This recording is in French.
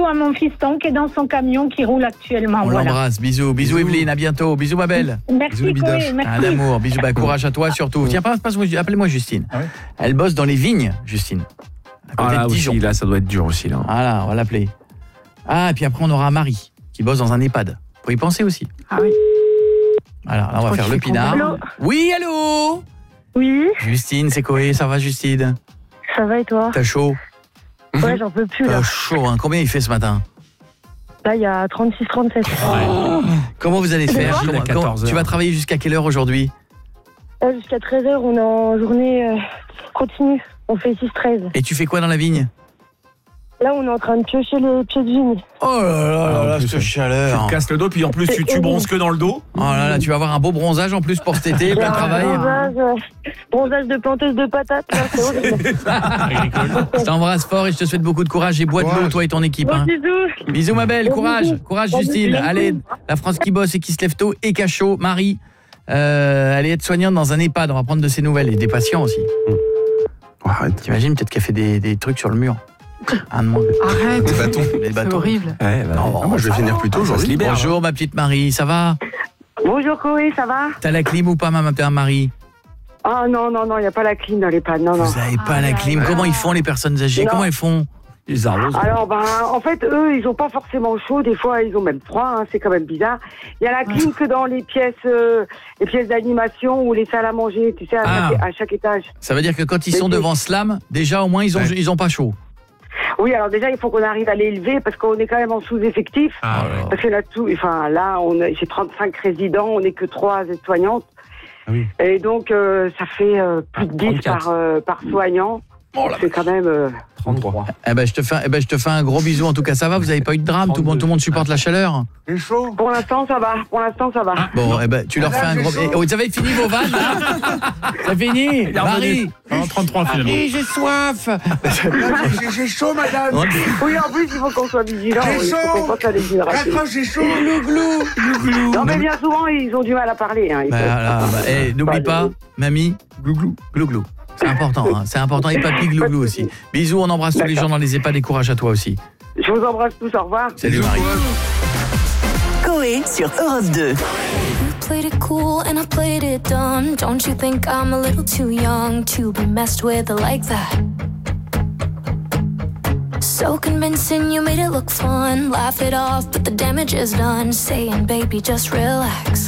bisous à mon fiston qui est dans son camion qui roule actuellement. On l'embrasse. Bisous Evelyne, à bientôt. Bisous ma belle. Merci Koé, merci. Un amour, bisous, courage à toi surtout. Tiens, appelez-moi Justine. Ah ouais. Elle bosse dans les vignes, Justine. Là aussi, là, ça doit être dur aussi là. Voilà, on va l'appeler. Ah, et puis après on aura Marie qui bosse dans un EHPAD. Faut y penser aussi. Ah oui. Alors là, on va faire le pinard. Allô. Oui, allô. Oui. Justine, c'est Koé, ça va Justine? Ça va et toi? T'as chaud? Ouais, j'en peux plus là. T'as chaud, hein. Combien il fait ce matin? Là, il y a 36-37. Oh. Comment vous allez faire? Tu vas travailler jusqu'à quelle heure aujourd'hui? Jusqu'à 13h, on est en journée continue. On fait 6-13. Et tu fais quoi dans la vigne? Là, on est en train de piocher les pieds de vigne. Oh là là, cette chaleur. Tu te casses le dos, puis en plus, tu bronzes que dans le dos. Oh là là, tu vas avoir un beau bronzage en plus pour cet été, plein de travail. Bronzage de planteuse de patates, là, c'est horrible. Je t'embrasse fort et je te souhaite beaucoup de courage et bois de l'eau, toi et ton équipe. Hein. Bisous. Bisous ma belle, courage. Courage Justine. Allez, la France qui bosse et qui se lève tôt et cachot. Marie, elle est aide-soignante dans un EHPAD, on va prendre de ses nouvelles et des patients aussi. Arrête. T'imagines peut-être qu'elle fait des trucs sur le mur. Un de moins. Arrête, Des bâtons. c'est horrible. Ouais, moi je vais finir plus tôt aujourd'hui. Bonjour ma petite Marie, ça va? Bonjour Koé, ça va? T'as la clim ou pas ma petite Marie? Ah non, il n'y a pas la clim dans l'EHPAD, non. Vous n'avez pas la clim, comment ils font les personnes âgées? Comment elles font? Ils arrosent. Alors, en fait, eux, ils n'ont pas forcément chaud. Des fois, ils ont même froid. Hein, c'est quand même bizarre. Il y a la clim que dans les pièces d'animation ou les salles à manger, tu sais, à chaque étage. Ça veut dire que quand ils sont devant Slam, déjà, au moins, ils ont pas chaud. Oui, alors déjà, il faut qu'on arrive à l'élever parce qu'on est quand même en sous-effectif. Parce que là, j'ai 35 résidents, on n'est que 3 aides-soignantes. Ah oui. Et donc, ça fait plus de 10 par soignant. C'est quand même 33. Je te fais un gros bisou. En tout cas, ça va? Vous n'avez pas eu de drame? Tout le monde supporte la chaleur? C'est chaud. Pour l'instant, ça va. Bon, tu leur fais un gros... vous avez fini vos vannes, là? C'est fini? Marie? 33 finalement. Marie, j'ai soif. J'ai chaud, madame. Oui, en plus, il faut qu'on soit vigilant. J'ai chaud. Raccroche, j'ai chaud. Glou. Non, mais bien souvent, ils ont du mal à parler. Hein. N'oublie pas, mamie, glou. C'est important, hein. C'est important. Et papy glou aussi. Bisous, on embrasse tous les gens dans les EHPAD et courage à toi aussi. Je vous embrasse tous, au revoir. Salut Marie. Koé sur Europe 2. You played it cool and I played it dumb. Don't you think I'm a little too young to be messed with like that? So convincing, you made it look fun. Laugh it off, but the damage is done. Saying, baby, just relax.